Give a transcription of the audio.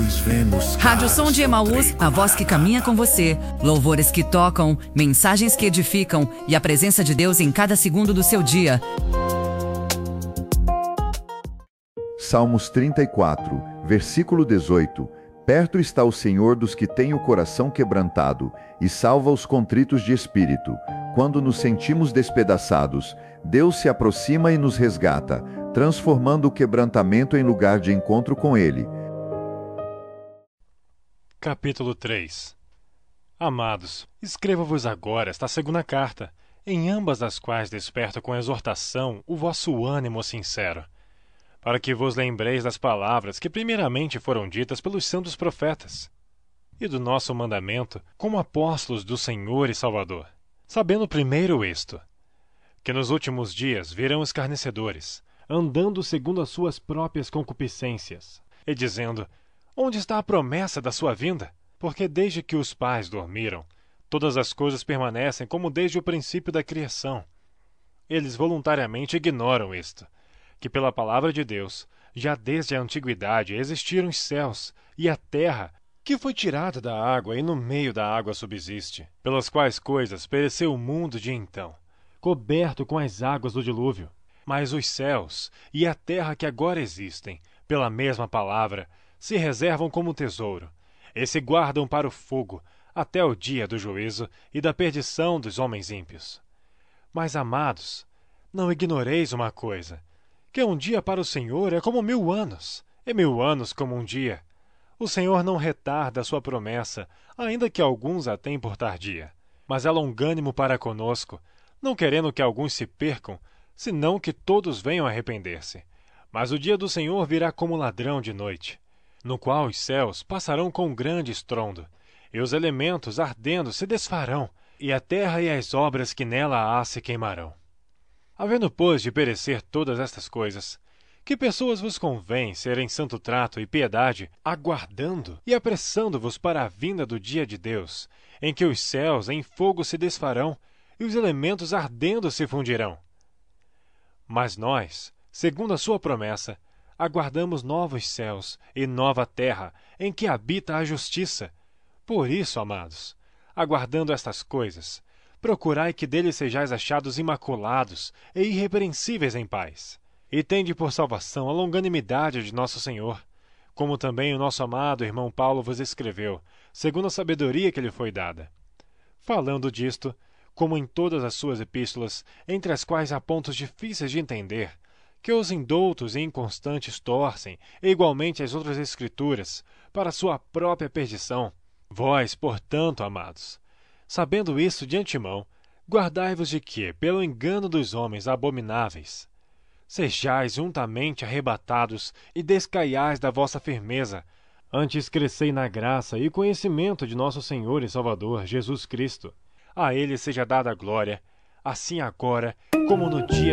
Jesus, vem buscar. Rádio Som de Emaús, a voz que caminha com você. Louvores que tocam, mensagens que edificam e a presença de Deus em cada segundo do seu dia. Salmos 34, versículo 18. Perto está o Senhor dos que têm o coração quebrantado e salva os contritos de espírito. Quando nos sentimos despedaçados, Deus se aproxima e nos resgata, transformando o quebrantamento em lugar de encontro com Ele. Capítulo 3. Amados, escrevo-vos agora esta segunda carta, em ambas as quais desperto com exortação o vosso ânimo sincero, para que vos lembreis das palavras que primeiramente foram ditas pelos santos profetas, e do nosso mandamento como apóstolos do Senhor e Salvador, sabendo primeiro isto, que nos últimos dias virão escarnecedores, andando segundo as suas próprias concupiscências, e dizendo: onde está a promessa da sua vinda? Porque desde que os pais dormiram, todas as coisas permanecem como desde o princípio da criação. Eles voluntariamente ignoram isto, que pela palavra de Deus, já desde a antiguidade existiram os céus e a terra, que foi tirada da água e no meio da água subsiste, pelas quais coisas pereceu o mundo de então, coberto com as águas do dilúvio. Mas os céus e a terra que agora existem, pela mesma palavra, se reservam como tesouro, e se guardam para o fogo, até o dia do juízo e da perdição dos homens ímpios. Mas, amados, não ignoreis uma coisa, que um dia para o Senhor é como 1000 anos, e 1000 anos como um dia. O Senhor não retarda a sua promessa, ainda que alguns a tenham por tardia, mas é longânimo para conosco, não querendo que alguns se percam, senão que todos venham a arrepender-se. Mas o dia do Senhor virá como ladrão de noite, no qual os céus passarão com grande estrondo, e os elementos ardendo se desfarão, e a terra e as obras que nela há se queimarão. Havendo, pois, de perecer todas estas coisas, que pessoas vos convém ser em santo trato e piedade, aguardando e apressando-vos para a vinda do dia de Deus, em que os céus em fogo se desfarão, e os elementos ardendo se fundirão. Mas nós, segundo a sua promessa, aguardamos novos céus e nova terra, em que habita a justiça. Por isso, amados, aguardando estas coisas, procurai que dele sejais achados imaculados e irrepreensíveis em paz. E tende por salvação a longanimidade de nosso Senhor, como também o nosso amado irmão Paulo vos escreveu, segundo a sabedoria que lhe foi dada. Falando disto, como em todas as suas epístolas, entre as quais há pontos difíceis de entender, que os indoutos e inconstantes torcem, e igualmente as outras escrituras, para sua própria perdição. Vós, portanto, amados, sabendo isso de antemão, guardai-vos de que, pelo engano dos homens abomináveis, sejais juntamente arrebatados e descaiais da vossa firmeza. Antes crescei na graça e conhecimento de nosso Senhor e Salvador, Jesus Cristo. A Ele seja dada a glória, assim agora como no dia